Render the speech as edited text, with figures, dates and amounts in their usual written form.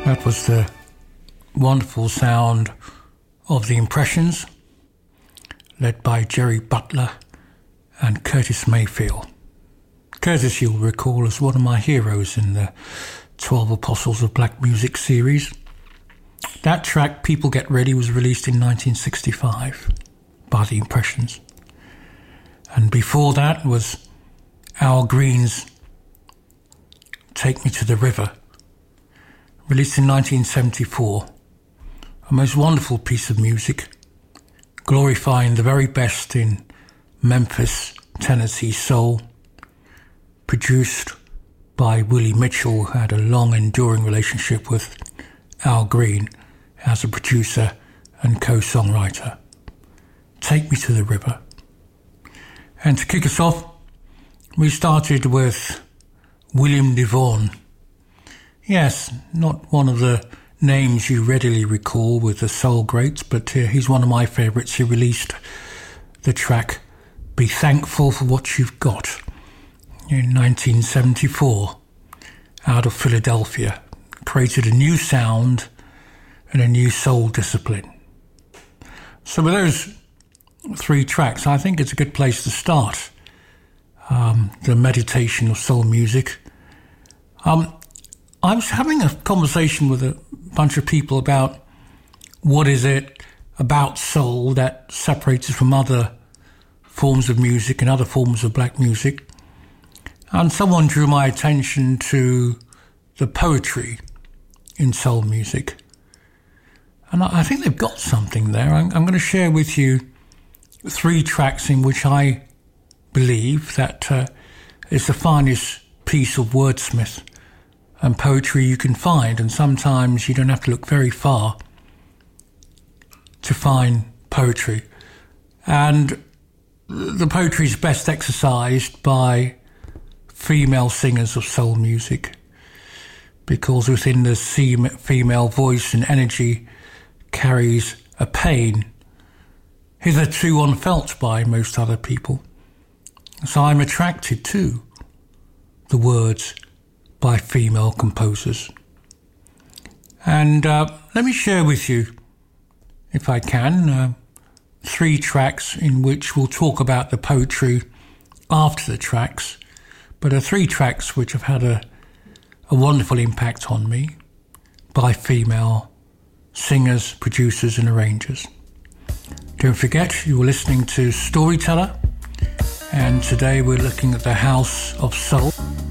That was the wonderful sound of The Impressions, led by Jerry Butler and Curtis Mayfield. Curtis, you'll recall, is one of my heroes in the 12 Apostles of Black Music series. That track, People Get Ready, was released in 1965 by The Impressions. And before that was Al Green's Take Me to the River, released in 1974. A most wonderful piece of music, glorifying the very best in Memphis, Tennessee soul, produced by Willie Mitchell, who had a long enduring relationship with Al Green as a producer and co-songwriter. Take Me to the River. And to kick us off, we started with William DeVaughn. Yes, not one of the names you readily recall with the soul greats, but he's one of my favourites. He released the track Be Thankful for What You've Got in 1974 out of Philadelphia. Created a new sound and a new soul discipline. So with those three tracks, I think it's a good place to start the meditation of soul music. I was having a conversation with a bunch of people about what is it about soul that separates it from other forms of music and other forms of black music. And someone drew my attention to the poetry in soul music. And I think they've got something there. I'm going to share with you three tracks in which I believe that is the finest piece of wordsmith and poetry you can find, and sometimes you don't have to look very far to find poetry. And the poetry is best exercised by female singers of soul music, because within the female voice and energy carries a pain hitherto unfelt by most other people. So I'm attracted to the words by female composers. And let me share with you, if I can, three tracks in which we'll talk about the poetry after the tracks, but are three tracks which have had a wonderful impact on me by female singers, producers and arrangers. Don't forget, you were listening to Storyteller, and today we're looking at the House of Soul.